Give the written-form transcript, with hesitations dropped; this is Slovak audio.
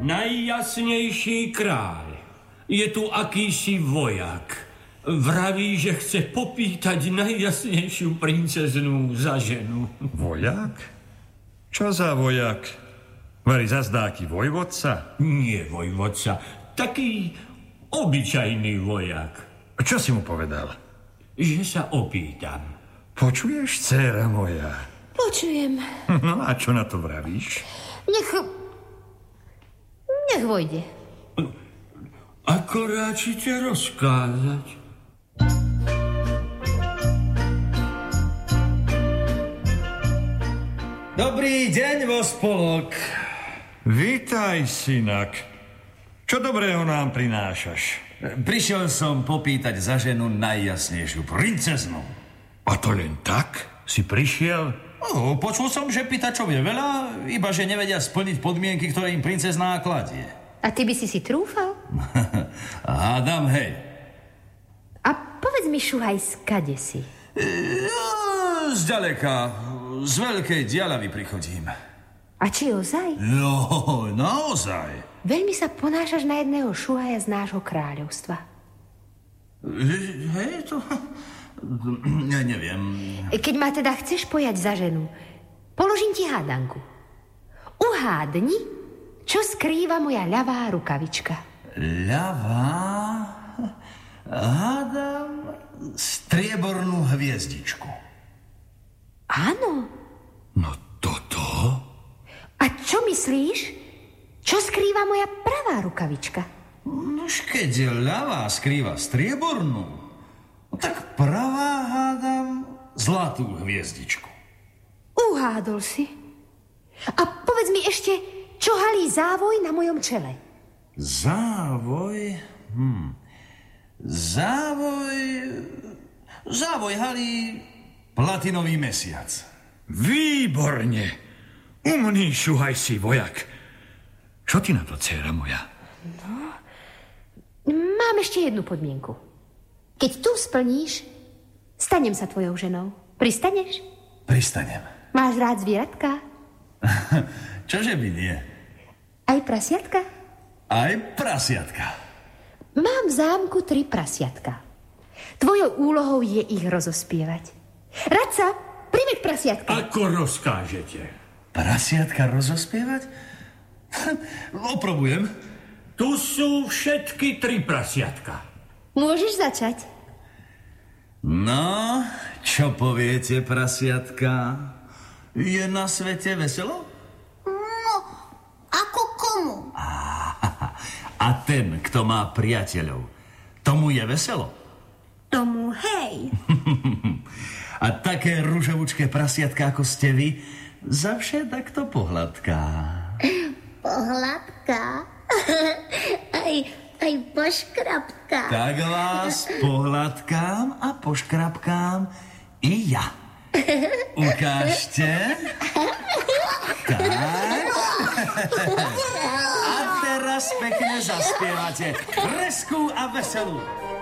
Najjasnejší kráľ. Je tu akýsi vojak. Vraví, že chce popýtať najjasnejšiu princeznú za ženu. Vojak? Čo za vojak? Vari zazdáky vojvodca? Nie vojvodca, taký obyčajný vojak. Čo si mu povedal? Že sa opýtam. Počuješ, dcéra moja? Počujem. No a čo na to vravíš? Nech vojde. Ako ráčite rozkázať? Dobrý deň, Vospolok. Vítaj, synak. Čo dobrého nám prinášaš? Prišiel som popýtať za ženu najjasnejšiu princeznu. A to len tak? Si prišiel? Počul som, že pýtačov je veľa, iba že nevedia splniť podmienky, ktoré im princezná kladie. A ty by si trúfal? Hádam, hej. A povedz mi, šuhaj, skade si? Zďaleka, z veľkej diaľavy prichodím. A či ozaj? No, naozaj. Veľmi sa ponášaš na jedného šuhaja z nášho kráľovstva. Hej, to... Neviem. Keď ma teda chceš pojať za ženu, položím ti hádanku. Uhádni, čo skrýva moja ľavá rukavička. Ľavá? Hádam striebornú hviezdičku. Áno. No toto? A čo myslíš? Čo skrýva moja pravá rukavička? Nož keď je ľavá skrýva striebornú, tak pravá hádam zlatú hviezdičku. Uhádol si. A povedz mi ešte, čo halí závoj na mojom čele? Závoj? Závoj halí platinový mesiac. Výborne. Umný šuhaj si, vojak. Čo ti na to, dcéra moja? No, mám ešte jednu podmienku. Keď tu splníš, stanem sa tvojou ženou. Pristaneš? Pristanem. Máš rád zvieratka? Čože by nie? Aj prasiatka? Aj prasiatka. Mám v zámku 3 prasiatka. Tvojou úlohou je ich rozospievať. Radca, priveď prasiatka. Ako rozkážete? Prasiatka rozospievať? Oprobujem. Tu sú všetky 3 prasiatka. Môžeš začať. No, čo poviete, prasiatka? Je na svete veselo? No, ako komu? A ten, kto má priateľov, tomu je veselo? Tomu hej. A také ružovúčké prasiatka, ako ste vy, zavše takto pohľadká. Pohľadka? Aj poškrapka. Tak vás pohľadkám a poškrapkám i ja. Ukážte. Tak. A teraz pekne zaspievate. Rezkú a veselú.